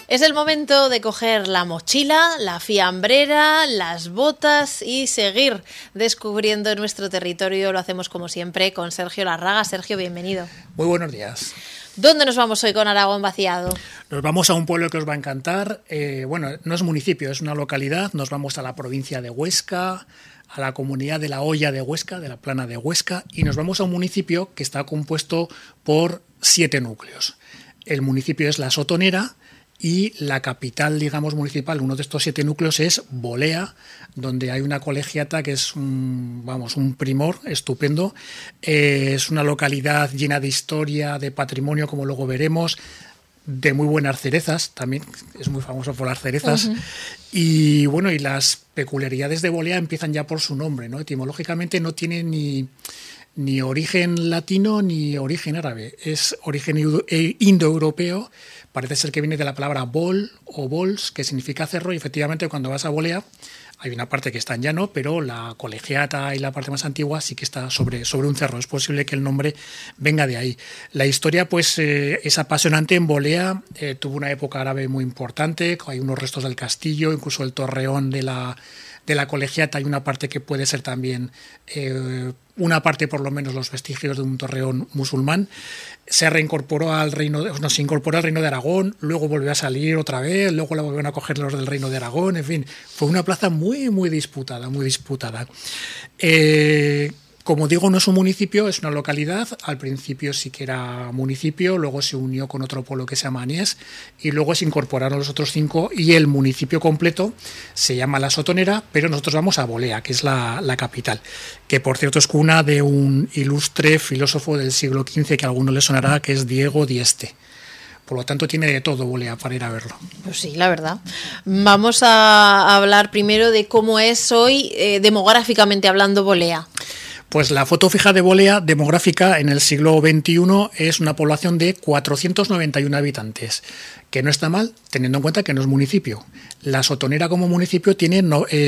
Es el momento de coger la mochila, la fiambrera, las botas y seguir descubriendo nuestro territorio. Lo hacemos como siempre con Sergio Larraga. Sergio, bienvenido. Muy buenos días. ¿Dónde nos vamos hoy con Aragón vaciado? Nos vamos a un pueblo que os va a encantar. Bueno, no es municipio, es una localidad. Nos vamos a la provincia de Huesca, a la comunidad de La Hoya de Huesca, de la Plana de Huesca, y nos vamos a un municipio que está compuesto por 7 núcleos. El municipio es La Sotonera y la capital, digamos, municipal, uno de estos 7 núcleos es Bolea, donde hay una colegiata que es un primor estupendo. Es una localidad llena de historia, de patrimonio, como luego veremos, de muy buenas cerezas, también es muy famoso por las cerezas. Uh-huh. Y bueno, y las peculiaridades de Bolea empiezan ya por su nombre, ¿no? Etimológicamente no tiene ni origen latino ni origen árabe, es origen indoeuropeo. Parece ser que viene de la palabra bol o bols, que significa cerro, y efectivamente cuando vas a Bolea hay una parte que está en llano, pero la colegiata y la parte más antigua sí que está sobre un cerro. Es posible que el nombre venga de ahí. La historia pues es apasionante. En Bolea tuvo una época árabe muy importante, hay unos restos del castillo, incluso el torreón de la colegiata, hay una parte que puede ser también, una parte por lo menos los vestigios de un torreón musulmán. Se reincorporó al reino, se incorporó al reino de Aragón, luego volvió a salir otra vez, luego la volvieron a coger los del reino de Aragón, en fin, fue una plaza muy, muy disputada, muy disputada. Como digo, no es un municipio, es una localidad. Al principio sí que era municipio, luego se unió con otro pueblo que se llama Aniés y luego se incorporaron los otros 5 y el municipio completo se llama La Sotonera, pero nosotros vamos a Bolea, que es la capital, que por cierto es cuna de un ilustre filósofo del siglo XV que a alguno le sonará, que es Diego Dieste. Por lo tanto, tiene de todo Bolea para ir a verlo. Pues sí, la verdad. Vamos a hablar primero de cómo es hoy, demográficamente hablando, Bolea. Pues la foto fija de Bolea, demográfica, en el siglo XXI es una población de 491 habitantes, que no está mal, teniendo en cuenta que no es municipio. La Sotonera como municipio tiene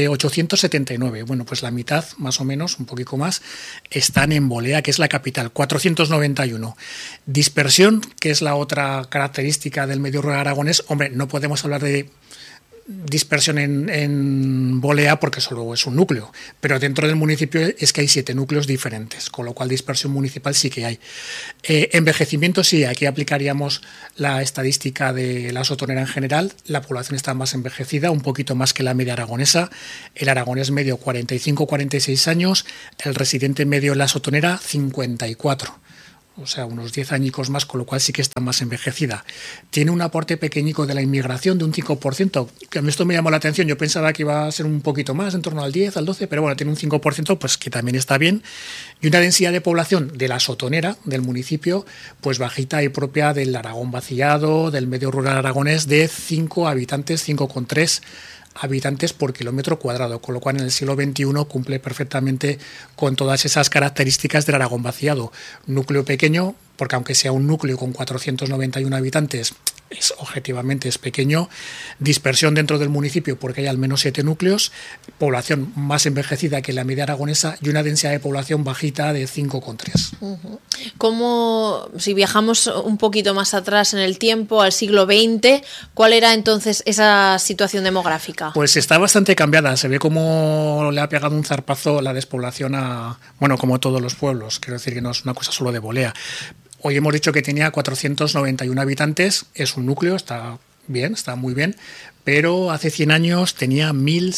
879. Bueno, pues la mitad, más o menos, un poquito más, están en Bolea, que es la capital, 491. Dispersión, que es la otra característica del medio rural aragonés. Hombre, no podemos hablar de dispersión en Bolea porque solo es un núcleo, pero dentro del municipio es que hay 7 núcleos diferentes, con lo cual dispersión municipal sí que hay. Envejecimiento sí, aquí aplicaríamos la estadística de La Sotonera en general. La población está más envejecida, un poquito más que la media aragonesa. El aragonés medio 45-46 años, el residente medio en La Sotonera 54. O sea, unos 10 añicos más, con lo cual sí que está más envejecida. Tiene un aporte pequeñico de la inmigración de un 5%, que a mí esto me llamó la atención. Yo pensaba que iba a ser un poquito más, en torno al 10, al 12, pero bueno, tiene un 5%, pues que también está bien. Y una densidad de población de La Sotonera, del municipio, pues bajita y propia del Aragón vaciado, del medio rural aragonés, de 5 habitantes, 5,3 habitantes por kilómetro cuadrado, con lo cual en el siglo XXI cumple perfectamente con todas esas características del Aragón vaciado. Núcleo pequeño, porque aunque sea un núcleo con 491 habitantes, objetivamente es pequeño. Dispersión dentro del municipio porque hay al menos 7 núcleos, población más envejecida que la media aragonesa y una densidad de población bajita de 5,3. Uh-huh. ¿Cómo, si viajamos un poquito más atrás en el tiempo, al siglo XX, cuál era entonces esa situación demográfica? Pues está bastante cambiada, se ve cómo le ha pegado un zarpazo la despoblación como todos los pueblos, quiero decir que no es una cosa solo de Bolea. Hoy hemos dicho que tenía 491 habitantes, es un núcleo, está bien, está muy bien, pero hace 100 años tenía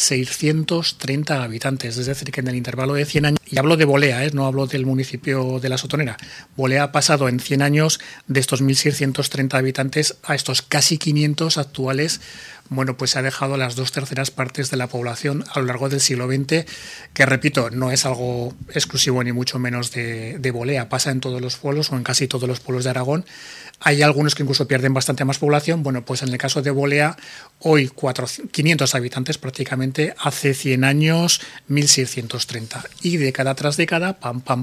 1.630 habitantes, es decir, que en el intervalo de 100 años, y hablo de Bolea, no hablo del municipio de La Sotonera, Bolea ha pasado en 100 años de estos 1.630 habitantes a estos casi 500 actuales. Bueno, pues se ha dejado las 2/3 partes de la población a lo largo del siglo XX, que repito, no es algo exclusivo ni mucho menos de Bolea, pasa en todos los pueblos o en casi todos los pueblos de Aragón. Hay algunos que incluso pierden bastante más población. Bueno, pues en el caso de Bolea, hoy 500 habitantes prácticamente, hace 100 años 1.630. Y década tras década,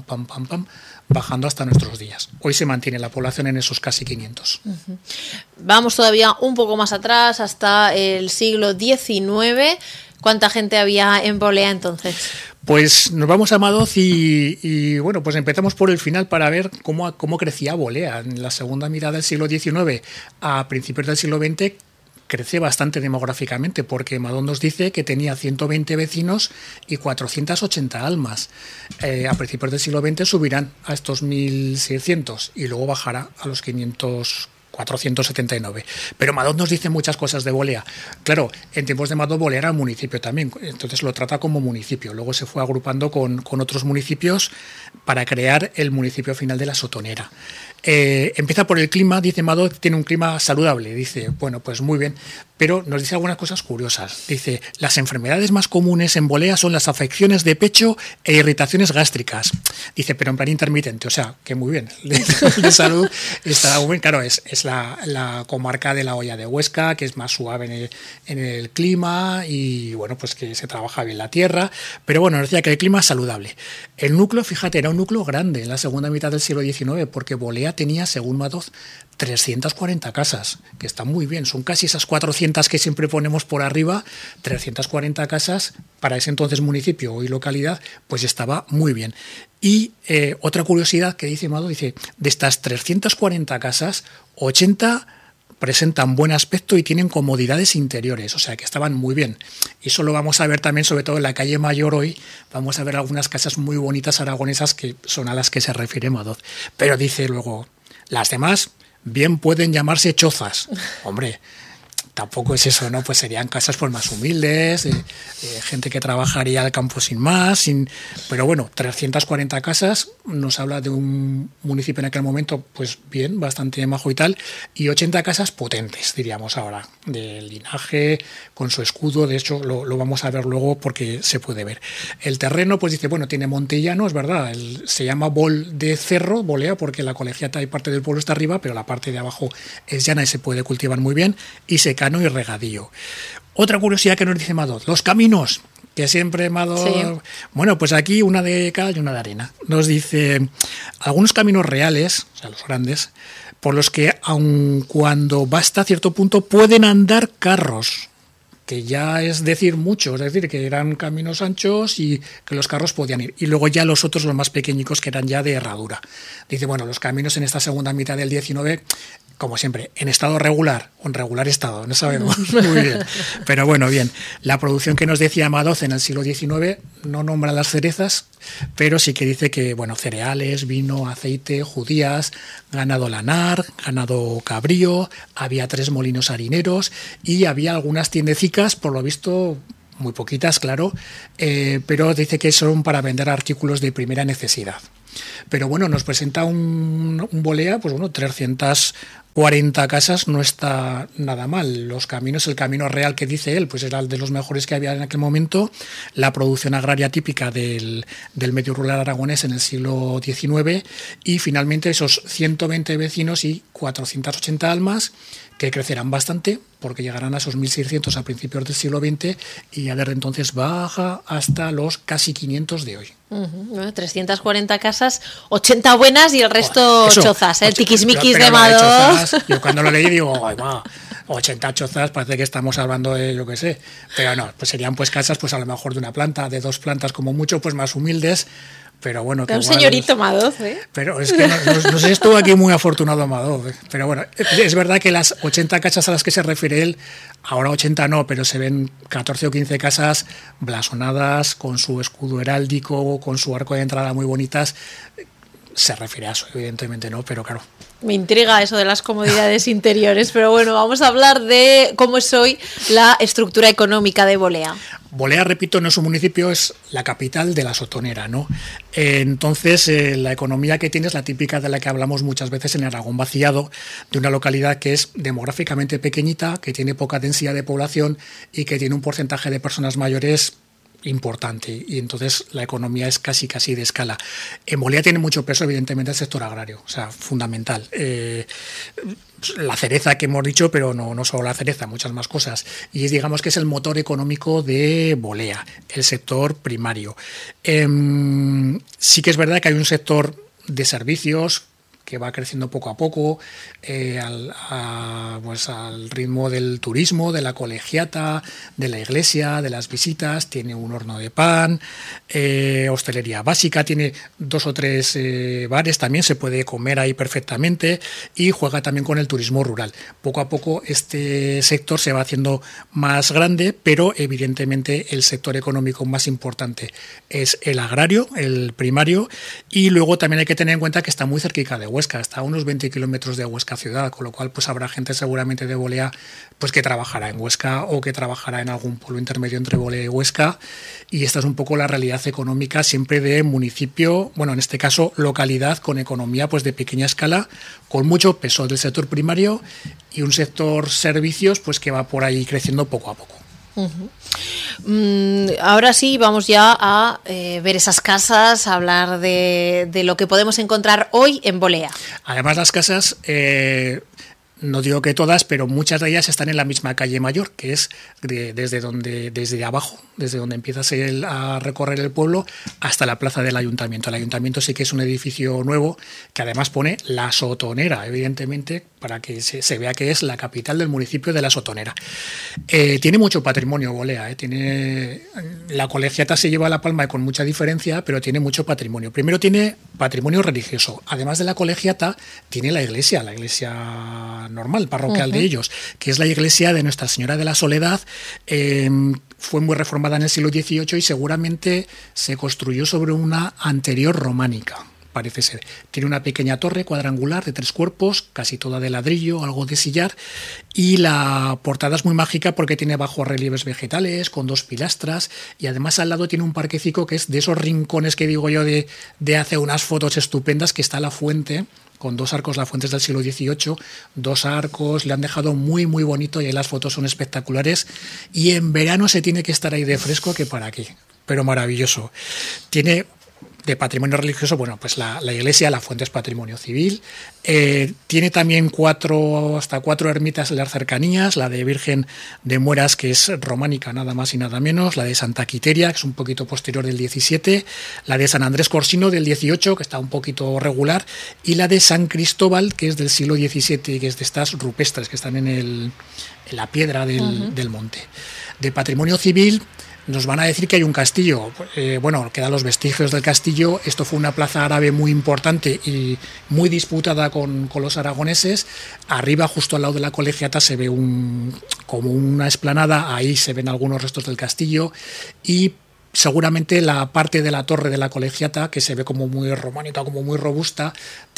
bajando hasta nuestros días. Hoy se mantiene la población en esos casi 500. Uh-huh. Vamos todavía un poco más atrás, hasta el siglo XIX. ¿Cuánta gente había en Bolea entonces? Pues nos vamos a Madoz y bueno, pues empezamos por el final para ver cómo crecía Bolea. En la segunda mitad del siglo XIX a principios del siglo XX crece bastante demográficamente, porque Madón nos dice que tenía 120 vecinos y 480 almas. A principios del siglo XX subirán a estos 1.600 y luego bajará a los 479. Pero Madón nos dice muchas cosas de Bolea. Claro, en tiempos de Madón Bolea era un municipio también, entonces lo trata como municipio. Luego se fue agrupando con otros municipios para crear el municipio final de la Sotonera. Empieza por el clima, dice Madón, tiene un clima saludable. Dice, bueno, pues muy bien, pero nos dice algunas cosas curiosas. Dice, las enfermedades más comunes en Bolea son las afecciones de pecho e irritaciones gástricas. Dice, pero en plan intermitente, o sea, que muy bien. De salud está muy bien. Claro, es la comarca de la Hoya de Huesca, que es más suave en el clima y, bueno, pues que se trabaja bien la tierra. Pero bueno, nos decía que el clima es saludable. El núcleo, fíjate, era un núcleo grande en la segunda mitad del siglo XIX, porque Bolea tenía, según Madón, 340 casas, que están muy bien, son casi esas 400 que siempre ponemos por arriba. 340 casas para ese entonces municipio y localidad, pues estaba muy bien. Y otra curiosidad que dice Madón, dice, de estas 340 casas, 80 presentan buen aspecto y tienen comodidades interiores, o sea que estaban muy bien. Y eso lo vamos a ver también, sobre todo en la calle Mayor hoy, vamos a ver algunas casas muy bonitas aragonesas que son a las que se refiere Madón. Pero dice luego, las demás bien pueden llamarse chozas. Hombre, tampoco es eso, ¿no? Pues serían casas pues más humildes, gente que trabajaría al campo sin más, pero bueno, 340 casas, nos habla de un municipio en aquel momento, pues bien, bastante majo y tal, y 80 casas potentes, diríamos ahora, de linaje, con su escudo, de hecho lo vamos a ver luego porque se puede ver. El terreno, pues dice, bueno, tiene monte llano, es verdad, se llama Bol de Cerro, Bolea, porque la colegiata y parte del pueblo está arriba, pero la parte de abajo es llana y se puede cultivar muy bien, y secano y regadío. Otra curiosidad que nos dice Madón, los caminos, que siempre Madón... Sí. Bueno, pues aquí una de cal y una de arena. Nos dice algunos caminos reales, o sea, los grandes, por los que aun cuando va hasta cierto punto pueden andar carros, que ya es decir mucho, es decir, que eran caminos anchos y que los carros podían ir. Y luego ya los otros, los más pequeñicos, que eran ya de herradura. Dice, bueno, los caminos en esta segunda mitad del 19, como siempre, en estado regular o en regular estado, no sabemos muy bien. Pero bueno, bien. La producción que nos decía Madón en el siglo XIX no nombra las cerezas, pero sí que dice que, bueno, cereales, vino, aceite, judías, ganado lanar, ganado cabrío, había 3 molinos harineros y había algunas tiendecicas, por lo visto muy poquitas, claro, pero dice que son para vender artículos de primera necesidad. Pero bueno, nos presenta un Bolea, pues bueno, 340 casas no está nada mal. Los caminos, el camino real que dice él, pues era el de los mejores que había en aquel momento. La producción agraria típica del medio rural aragonés en el siglo XIX y finalmente esos 120 vecinos y 480 almas que crecerán bastante porque llegarán a esos 1.600 a principios del siglo XX y ya desde entonces baja hasta los casi 500 de hoy. Bueno, 340 casas, 80 buenas y el resto chozas, el tiquismiquis de Madón. Yo cuando lo leí digo, ay, va, 80 chozas, parece que estamos hablando de, yo qué sé, pero no, pues serían pues casas pues a lo mejor de una planta, de 2 plantas como mucho, pues más humildes. Pero bueno, que un señorito Madón, ¿eh? Pero es que no sé si estuvo aquí muy afortunado Madón. Pero bueno, es verdad que las 80 casas a las que se refiere él, ahora 80 no, pero se ven 14 o 15 casas blasonadas, con su escudo heráldico, con su arco de entrada muy bonitas. Se refiere a eso, evidentemente no, pero claro. Me intriga eso de las comodidades interiores, pero bueno, vamos a hablar de cómo es hoy la estructura económica de Bolea. Bolea, repito, no es un municipio, es la capital de la Sotonera, ¿no? Entonces, la economía que tiene es la típica de la que hablamos muchas veces en Aragón vaciado, de una localidad que es demográficamente pequeñita, que tiene poca densidad de población y que tiene un porcentaje de personas mayores importante, y entonces la economía es casi de escala. En Bolea tiene mucho peso evidentemente el sector agrario, o sea, fundamental. La cereza que hemos dicho, pero no solo la cereza, muchas más cosas, y digamos que es el motor económico de Bolea, el sector primario. Sí que es verdad que hay un sector de servicios que va creciendo poco a poco, pues al ritmo del turismo, de la colegiata, de la iglesia, de las visitas. Tiene un horno de pan, hostelería básica, tiene 2 o 3 bares, también se puede comer ahí perfectamente, y juega también con el turismo rural. Poco a poco este sector se va haciendo más grande, pero evidentemente el sector económico más importante es el agrario, el primario, y luego también hay que tener en cuenta que está muy cerquita de Huesca, está a unos 20 kilómetros de Huesca ciudad, con lo cual pues habrá gente seguramente de Bolea pues que trabajará en Huesca o que trabajará en algún pueblo intermedio entre Bolea y Huesca, y esta es un poco la realidad económica siempre de municipio, bueno, en este caso localidad con economía pues de pequeña escala, con mucho peso del sector primario y un sector servicios pues que va por ahí creciendo poco a poco. Ahora sí, vamos ya a ver esas casas, a hablar de lo que podemos encontrar hoy en Bolea. Además, las casas, no digo que todas, pero muchas de ellas están en la misma calle mayor, que es desde abajo, desde donde empiezas a recorrer el pueblo hasta la plaza del ayuntamiento. El ayuntamiento sí que es un edificio nuevo que además pone La Sotonera, evidentemente, para que se vea que es la capital del municipio de La Sotonera. Tiene mucho patrimonio Bolea, la colegiata se lleva la palma con mucha diferencia, pero tiene mucho patrimonio. Primero tiene patrimonio religioso. Además de la colegiata, tiene la iglesia normal, parroquial de ellos, que es la iglesia de Nuestra Señora de la Soledad. Fue muy reformada en el siglo XVIII y seguramente se construyó sobre una anterior románica, parece ser. Tiene una pequeña torre cuadrangular de 3 cuerpos, casi toda de ladrillo, algo de sillar, y la portada es muy mágica porque tiene bajorrelieves vegetales con 2 pilastras, y además al lado tiene un parquecico que es de esos rincones que digo yo de hacer unas fotos estupendas, que está la fuente con 2 arcos, la fuente es del siglo XVIII, 2 arcos, le han dejado muy muy bonito y ahí las fotos son espectaculares, y en verano se tiene que estar ahí de fresco que para qué, pero maravilloso. Tiene de patrimonio religioso, bueno, pues la iglesia, la fuente es patrimonio civil, tiene también hasta 4 ermitas en las cercanías, la de Virgen de Mueras, que es románica nada más y nada menos, la de Santa Quiteria, que es un poquito posterior del 17, la de San Andrés Corsino del 18, que está un poquito regular, y la de San Cristóbal, que es del siglo XVII, que es de estas rupestres que están en la piedra del monte. De patrimonio civil nos van a decir que hay un castillo. Bueno, quedan los vestigios del castillo. Esto fue una plaza árabe muy importante y muy disputada con los aragoneses. Arriba, justo al lado de la colegiata, se ve como una explanada. Ahí se ven algunos restos del castillo, y seguramente la parte de la torre de la colegiata, que se ve como muy románica, como muy robusta,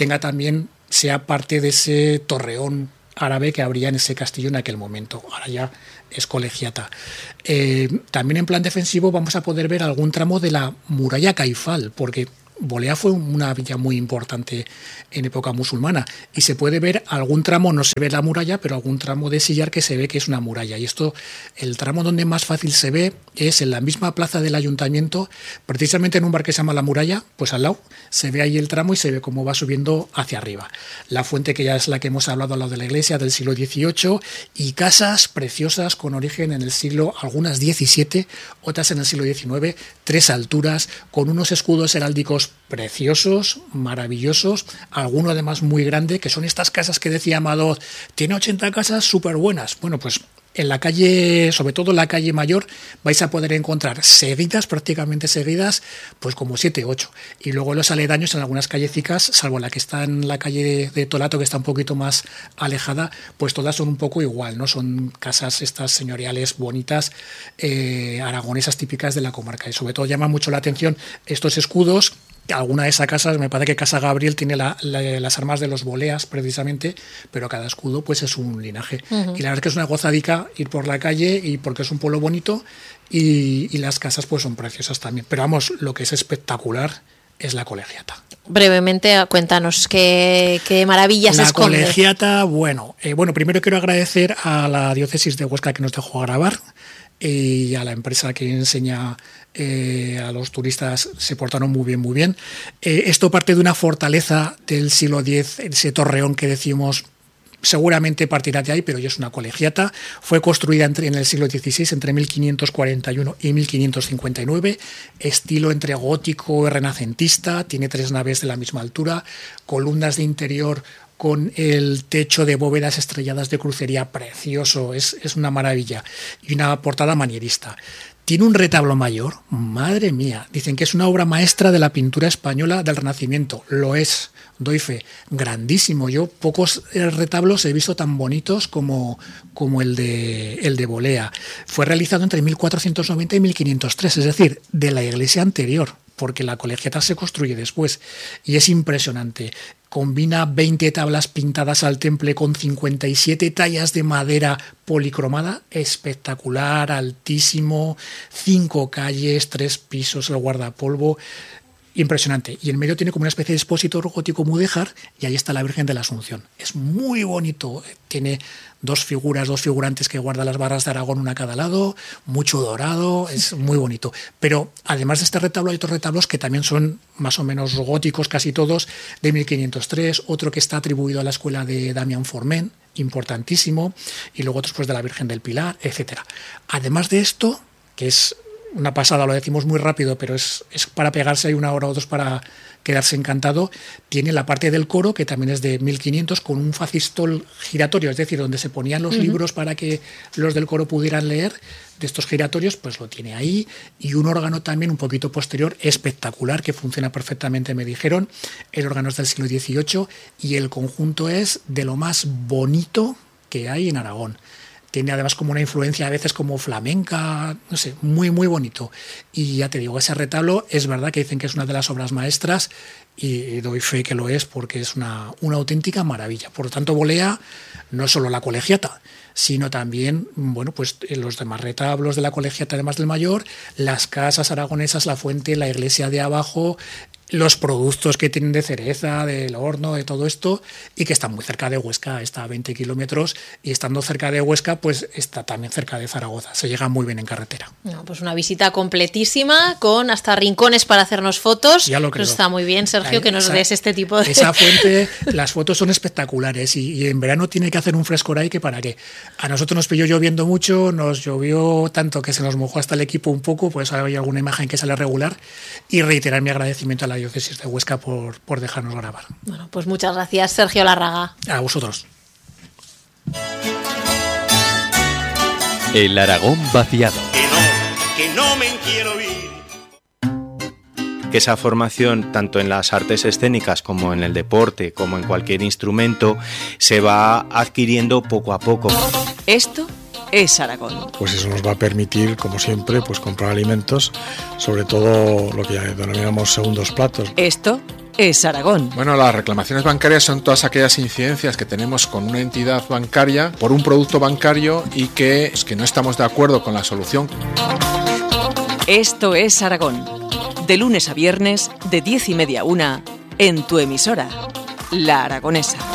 sea parte de ese torreón árabe que habría en ese castillo en aquel momento. Ahora ya es colegiata. También en plan defensivo vamos a poder ver algún tramo de la muralla Caifal, porque Bolea fue una villa muy importante en época musulmana, y se puede ver algún tramo, no se ve la muralla, pero algún tramo de sillar que se ve que es una muralla. Y esto, el tramo donde más fácil se ve es en la misma plaza del ayuntamiento, precisamente en un bar que se llama La Muralla, pues al lado se ve ahí el tramo y se ve cómo va subiendo hacia arriba. La fuente, que ya es la que hemos hablado al lado de la iglesia, del siglo XVIII, y casas preciosas con origen en el siglo, algunas XVII, otras en el siglo XIX, 3 alturas, con unos escudos heráldicos preciosos, maravillosos, alguno además muy grande, que son estas casas que decía Amador, tiene 80 casas súper buenas. Bueno, pues en la calle, sobre todo en la calle mayor, vais a poder encontrar prácticamente seguidas, pues como 7 o 8. Y luego los aledaños en algunas callecicas, salvo la que está en la calle de Tolato, que está un poquito más alejada, pues todas son un poco igual, ¿no? Son casas estas señoriales bonitas, aragonesas típicas de la comarca. Y sobre todo llama mucho la atención estos escudos. Alguna de esas casas, me parece que Casa Gabriel tiene las armas de los Boleas precisamente, pero cada escudo pues es un linaje. Y la verdad es que es una gozadica ir por la calle, y porque es un pueblo bonito, y las casas pues son preciosas también. Pero vamos, lo que es espectacular es la colegiata. Brevemente, cuéntanos qué maravillas esconde. La colegiata, bueno, primero quiero agradecer a la diócesis de Huesca que nos dejó grabar, y a la empresa que enseña a los turistas. Se portaron muy bien, muy bien. Esto parte de una fortaleza del siglo X, ese torreón que decimos seguramente partirá de ahí, pero ya es una colegiata. Fue construida en el siglo XVI, entre 1541 y 1559, estilo entre gótico y renacentista, tiene 3 naves de la misma altura, columnas de interior con el techo de bóvedas estrelladas de crucería precioso, es una maravilla, y una portada manierista. Tiene un retablo mayor, madre mía, dicen que es una obra maestra de la pintura española del Renacimiento, lo es, doy fe, grandísimo. Yo pocos retablos he visto tan bonitos como el de Bolea. Fue realizado entre 1490 y 1503, es decir, de la iglesia anterior, porque la colegiata se construye después, y es impresionante. Combina 20 tablas pintadas al temple con 57 tallas de madera policromada, espectacular, altísimo, 5 calles, 3 pisos, el guardapolvo, impresionante. Y en medio tiene como una especie de expositor gótico mudéjar, y ahí está la Virgen de la Asunción. Es muy bonito, tiene 2 figurantes que guardan las barras de Aragón, una a cada lado, mucho dorado, es muy bonito. Pero además de este retablo hay otros retablos que también son más o menos góticos, casi todos, de 1503, otro que está atribuido a la escuela de Damián Forment, importantísimo, y luego otros pues de la Virgen del Pilar, etcétera. Además de esto, que es una pasada, lo decimos muy rápido, pero es para pegarse ahí 1 hora o 2 para quedarse encantado. Tiene la parte del coro, que también es de 1500, con un facistol giratorio, es decir, donde se ponían los libros para que los del coro pudieran leer, de estos giratorios, pues lo tiene ahí, y un órgano también un poquito posterior, espectacular, que funciona perfectamente, me dijeron. El órgano es del siglo XVIII, y el conjunto es de lo más bonito que hay en Aragón. Tiene además como una influencia a veces como flamenca, no sé, muy muy bonito. Y ya te digo, ese retablo es verdad que dicen que es una de las obras maestras, y doy fe que lo es, porque es una auténtica maravilla. Por lo tanto, Bolea no es solo la colegiata, sino también, bueno, pues los demás retablos de la colegiata, además del mayor, las casas aragonesas, la fuente, la iglesia de abajo, los productos que tienen de cereza, del horno, de todo esto, y que está muy cerca de Huesca, está a 20 kilómetros, y estando cerca de Huesca, pues está también cerca de Zaragoza, se llega muy bien en carretera. No, pues una visita completísima, con hasta rincones para hacernos fotos. Ya lo creo. Pues está muy bien, Sergio, que nos des este tipo de... Esa fuente, las fotos son espectaculares, y en verano tiene que hacer un frescor ahí que para qué. A nosotros nos pilló lloviendo mucho, nos llovió tanto que se nos mojó hasta el equipo un poco, pues hay alguna imagen que sale regular, y reiterar mi agradecimiento a la diócesis de Huesca por dejarnos grabar. Bueno, pues muchas gracias, Sergio Larraga. A vosotros. El Aragón vaciado. Que no me quiero ir. Que esa formación, tanto en las artes escénicas como en el deporte, como en cualquier instrumento, se va adquiriendo poco a poco. Esto es Aragón. Pues eso nos va a permitir, como siempre, pues comprar alimentos, sobre todo lo que denominamos segundos platos. Esto es Aragón. Bueno, las reclamaciones bancarias son todas aquellas incidencias que tenemos con una entidad bancaria por un producto bancario y que no estamos de acuerdo con la solución. Esto es Aragón. De lunes a viernes, de 10:30 a 1, en tu emisora, La Aragonesa.